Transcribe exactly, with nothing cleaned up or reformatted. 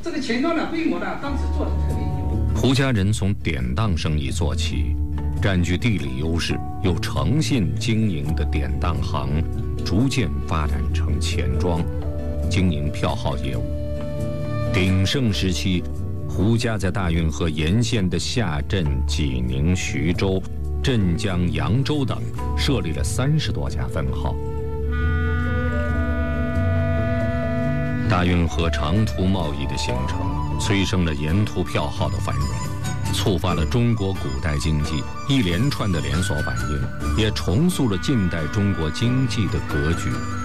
这个钱庄的规模呢，当时做的特别牛。 胡家人从典当生意做起，占据地理优势又诚信经营的典当行，逐渐发展成钱庄，经营票号业务。鼎盛时期，胡家在大运河沿线的夏镇、济宁、徐州、镇江、扬州等设立了三十多家分号。大运河长途贸易的形成，催生了沿途票号的繁荣，触发了中国古代经济一连串的连锁反应，也重塑了近代中国经济的格局。